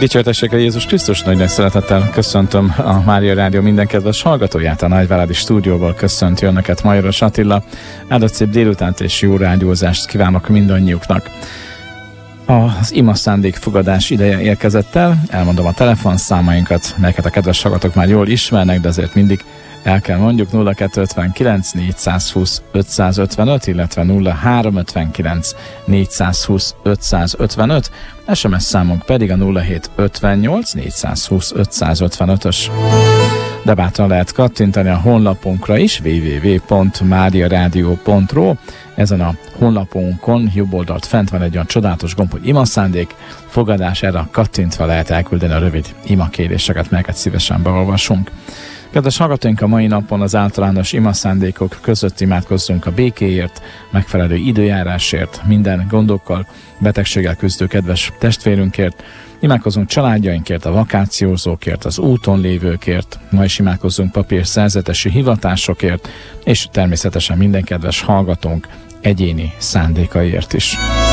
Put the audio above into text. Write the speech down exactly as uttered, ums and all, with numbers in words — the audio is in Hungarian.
Dicsőítessék a Jézus Krisztus, nagy szeretettel köszöntöm a Mária Rádió minden kedves hallgatóját, a Nagyvárádi stúdióból köszönti önöket Majoros Attila. Áldott szép délutánt és jó rádiózást kívánok mindannyiuknak. Az ima szándék fogadás ideje érkezett el, elmondom a telefonszámainkat, melyeket a kedves hallgatók már jól ismernek, de azért mindig el kell mondjuk: nulla kettő ötvenkilenc négyszázhúsz ötszázötvenöt, illetve nulla három ötvenkilenc négyszázhúsz ötszázötvenöt, es em es számunk pedig a nulla hét ötvennyolc négyszázhúsz ötszázötvenötös. De bátran lehet kattintani a honlapunkra is, double-u double-u double-u pont mária rádió pont ru. Ezen a honlapunkon jobb oldalt fent van egy olyan csodálatos gomb, hogy ima szándék fogadás, erre kattintva lehet elküldeni a rövid imakéréseket, melyeket szívesen beolvasunk. Kedves hallgatóink, a mai napon az általános imaszándékok között imádkozzunk a békéért, megfelelő időjárásért, minden gondokkal, betegséggel küzdő kedves testvérünkért, imádkozzunk családjainkért, a vakációzókért, az úton lévőkért, ma is imádkozzunk papír szerzetesi hivatásokért, és természetesen minden kedves hallgatónk egyéni szándékaiért is.